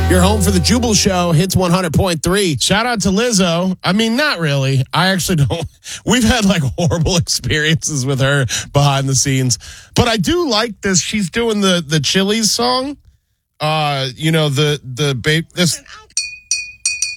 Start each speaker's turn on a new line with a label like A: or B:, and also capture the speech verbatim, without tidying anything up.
A: You're home for the Jubal Show, Hits one hundred point three. Shout out to Lizzo. I mean, not really. I actually don't. We've had like horrible experiences with her behind the scenes. But I do like this. She's doing the, the Chili's song. Uh, you know, the, the babe. This,
B: I'll